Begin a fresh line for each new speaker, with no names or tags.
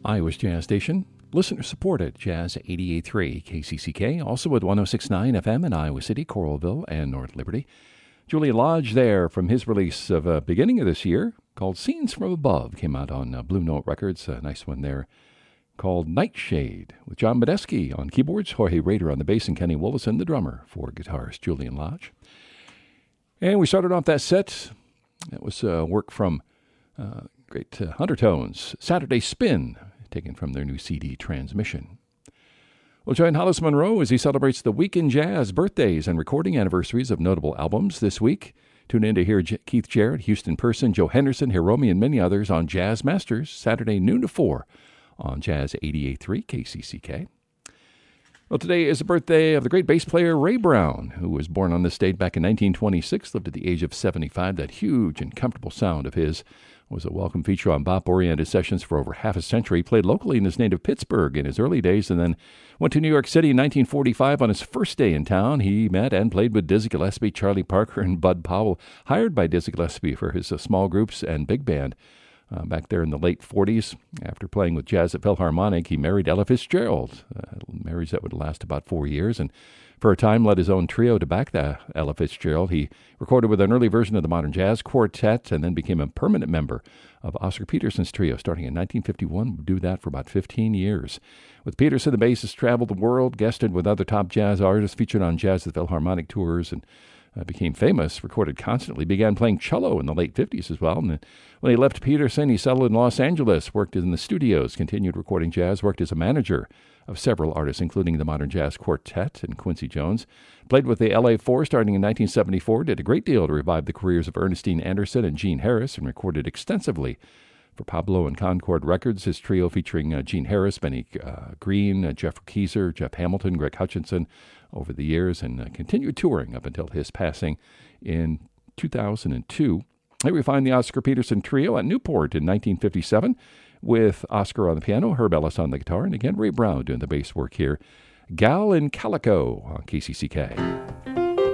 Iowa's Jazz Station, listener-supported Jazz 88.3 KCCK, also at 106.9 FM in Iowa City, Coralville, and North Liberty. Julian Lodge there from his release of beginning of this year called Scenes from Above, came out on Blue Note Records, a nice one there, called Nightshade, with John Medeski on keyboards, Jorge Rader on the bass, and Kenny Willison, the drummer, for guitarist Julian Lodge. And we started off that set. That was work from great Undertones, Saturday Spin, taken from their new CD, Transmission. We'll join Hollis Monroe as he celebrates the Week in Jazz birthdays and recording anniversaries of notable albums this week. Tune in to hear Keith Jarrett, Houston Person, Joe Henderson, Hiromi, and many others on Jazz Masters, Saturday noon to 4 on Jazz 88.3 KCCK. Well, today is the birthday of the great bass player Ray Brown, who was born on this date back in 1926, lived at the age of 75. That huge and comfortable sound of his was a welcome feature on bop-oriented sessions for over half a century. He played locally in his native Pittsburgh in his early days and then went to New York City in 1945. On his first day in town, he met and played with Dizzy Gillespie, Charlie Parker, and Bud Powell, hired by Dizzy Gillespie for his small groups and big band. Back there in the late 40s, after playing with Jazz at Philharmonic, he married Ella Fitzgerald, marriage that would last about 4 years, and for a time led his own trio to back the Ella Fitzgerald. He recorded with an early version of the Modern Jazz Quartet and then became a permanent member of Oscar Peterson's trio starting in 1951. Would do that for about 15 years. With Peterson, the bassist traveled the world, guested with other top jazz artists, featured on Jazz at Philharmonic tours, and became famous, recorded constantly, began playing cello in the late 50s as well. And then when he left Peterson, he settled in Los Angeles, worked in the studios, continued recording jazz, worked as a manager of several artists, including the Modern Jazz Quartet and Quincy Jones. Played with the LA Four starting in 1974, did a great deal to revive the careers of Ernestine Anderson and Gene Harris, and recorded extensively for Pablo and Concord Records, his trio featuring Gene Harris, Benny Green, Jeff Keyser, Jeff Hamilton, Greg Hutchinson over the years, and continued touring up until his passing in 2002. Here we find the Oscar Peterson Trio at Newport in 1957 with Oscar on the piano, Herb Ellis on the guitar, and again Ray Brown doing the bass work here. Gal in Calico on KCCK.